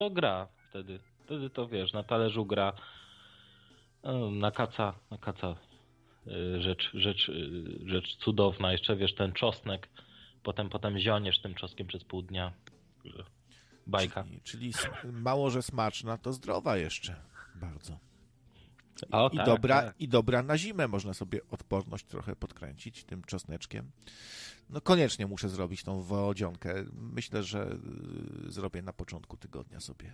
to gra wtedy. Wtedy to wiesz, na talerzu gra, na kaca rzecz cudowna. Jeszcze wiesz, ten czosnek, potem zioniesz tym czosnkiem przez pół dnia. Bajka. Czyli mało, że smaczna, to zdrowa jeszcze bardzo. O, I tak, dobra, tak. i dobra na zimę, można sobie odporność trochę podkręcić tym czosneczkiem. No koniecznie muszę zrobić tą wodzionkę. Myślę, że zrobię na początku tygodnia sobie.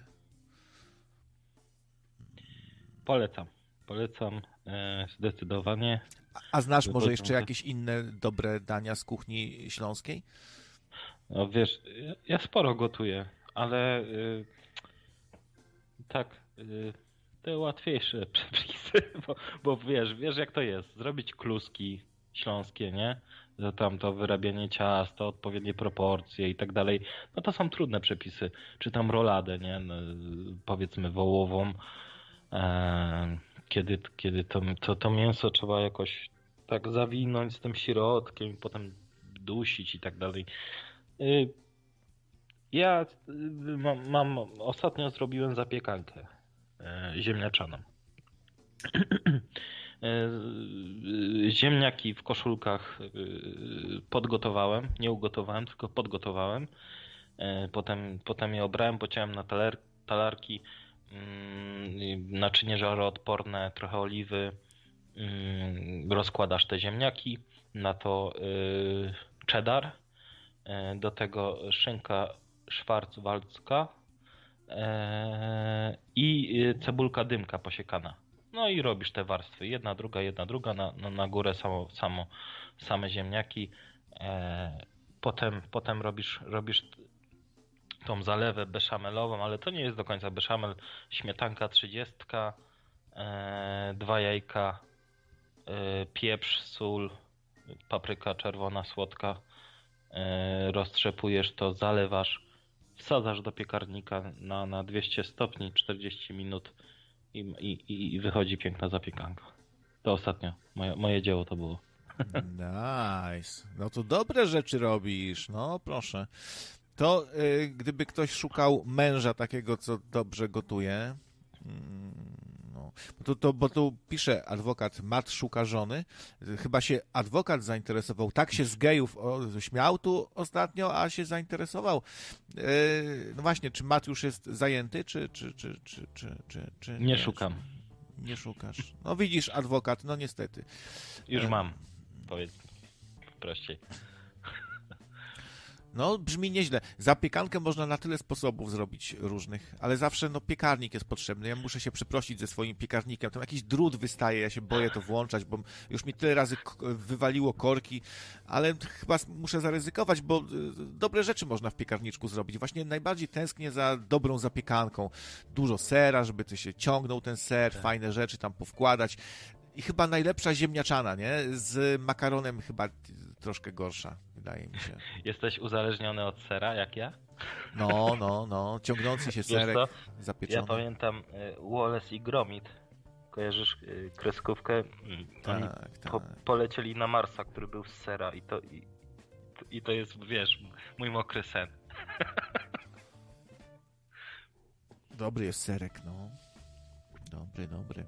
Polecam zdecydowanie. A znasz może jeszcze jakieś inne dobre dania z kuchni śląskiej? No wiesz, ja sporo gotuję, ale tak, te łatwiejsze przepisy, bo wiesz jak to jest, zrobić kluski śląskie, nie? Że tam to wyrabianie ciasta, odpowiednie proporcje i tak dalej, no to są trudne przepisy. Czy tam roladę, nie? No, powiedzmy wołową, kiedy to mięso trzeba jakoś tak zawinąć z tym środkiem, potem dusić i tak dalej. Ja ostatnio zrobiłem zapiekankę ziemniaczaną. Ziemniaki w koszulkach podgotowałem, nie ugotowałem, tylko podgotowałem. Potem je obrałem, pociąłem na talarki, naczynie żaroodporne, trochę oliwy. Rozkładasz te ziemniaki, na to cheddar, do tego szynka szwarcwaldzka i cebulka dymka posiekana. No i robisz te warstwy, jedna, druga, na górę same ziemniaki. Potem robisz tą zalewę beszamelową, ale to nie jest do końca beszamel. Śmietanka 30, 2 jajka, pieprz, sól, papryka czerwona, słodka. Roztrzepujesz to, zalewasz, wsadzasz do piekarnika na 200 stopni 40 minut i wychodzi piękna zapiekanka. To ostatnio moje dzieło to było. Nice. No to dobre rzeczy robisz, no proszę. To gdyby ktoś szukał męża takiego, co dobrze gotuje, no, bo tu pisze adwokat, Matt szuka żony. Chyba się adwokat zainteresował. Tak się z gejów śmiał tu ostatnio, a się zainteresował. No właśnie, czy Matt już jest zajęty, czy nie szukam. Nie szukasz. No widzisz, adwokat, no niestety. Już mam, powiedz prościej. No, brzmi nieźle. Zapiekankę można na tyle sposobów zrobić różnych, ale zawsze piekarnik jest potrzebny. Ja muszę się przeprosić ze swoim piekarnikiem. Tam jakiś drut wystaje, ja się boję to włączać, bo już mi tyle razy wywaliło korki, ale chyba muszę zaryzykować, bo dobre rzeczy można w piekarniczku zrobić. Właśnie najbardziej tęsknię za dobrą zapiekanką. Dużo sera, żeby ty się ciągnął ten ser, tak. Fajne rzeczy tam powkładać. I chyba najlepsza ziemniaczana, nie? Z makaronem chyba troszkę gorsza, wydaje mi się. Jesteś uzależniony od sera, jak ja? No. Ciągnący się serek zapieczony. Ja pamiętam Wallace i Gromit. Kojarzysz kreskówkę? Tak. Polecieli na Marsa, który był z sera i to jest, wiesz, mój mokry sen. Dobry jest serek, no. Dobry.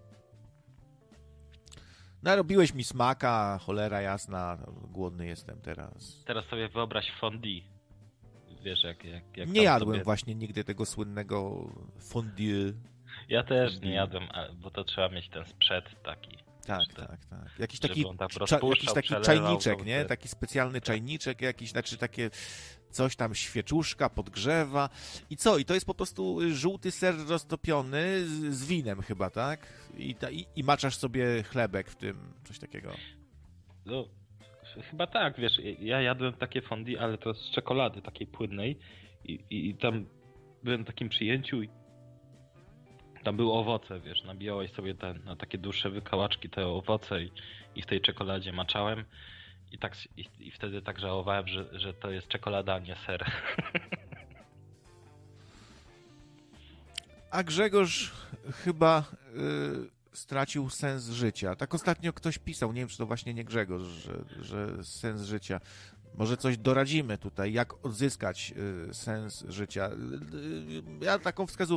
Narobiłeś mi smaka, cholera jasna, głodny jestem teraz. Teraz sobie wyobraź fondue. Wiesz, jak nie jadłem sobie... właśnie nigdy tego słynnego fondue. Ja też nie jadłem, bo to trzeba mieć ten sprzęt taki. Tak. Jakiś taki przelewał, czajniczek, nie? Taki specjalny czajniczek jakiś, znaczy takie coś tam, świeczuszka, podgrzewa. I co? I to jest po prostu żółty ser roztopiony z winem chyba, tak? I maczasz sobie chlebek w tym, coś takiego. No, chyba tak, wiesz, ja jadłem takie fondue, ale to z czekolady takiej płynnej i tam byłem w takim przyjęciu i tam były owoce, wiesz, nabijałeś sobie na takie dłuższe wykałaczki te owoce i w tej czekoladzie maczałem i wtedy tak żałowałem, że to jest czekolada, a nie ser. A Grzegorz chyba stracił sens życia. Tak ostatnio ktoś pisał, nie wiem, czy to właśnie nie Grzegorz, że sens życia. Może coś doradzimy tutaj, jak odzyskać sens życia. Ja taką wskazówkę